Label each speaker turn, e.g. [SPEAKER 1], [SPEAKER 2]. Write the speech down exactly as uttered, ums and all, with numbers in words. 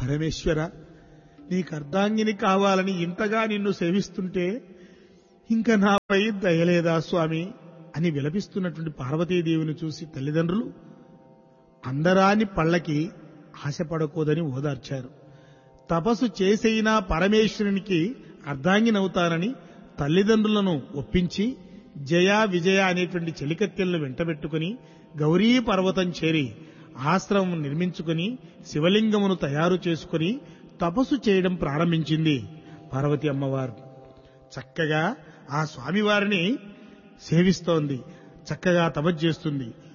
[SPEAKER 1] పరమేశ్వర, నీకు అర్ధాంగిని కావాలని ఇంతగా నిన్ను సేవిస్తుంటే ఇంకా నాపై దయలేదా స్వామి అని విలపిస్తున్నటువంటి పార్వతీదేవిని చూసి తల్లిదండ్రులు అందరాని పళ్ళకి ఆశపడకూడదని ఓదార్చారు. తపస్సు చేసైనా పరమేశ్వరునికి అర్ధాంగినవుతానని తల్లిదండ్రులను ఒప్పించి జయ విజయ అనేటువంటి చెలికత్తెలను వెంటబెట్టుకుని గౌరీ పర్వతం చేరి ఆశ్రమం నిర్మించుకుని శివలింగమును తయారు చేసుకుని తపస్సు చేయడం ప్రారంభించింది పార్వతి అమ్మవారు. చక్కగా ఆ స్వామివారిని సేవిస్తోంది, చక్కగా తపస్సు చేస్తుంది.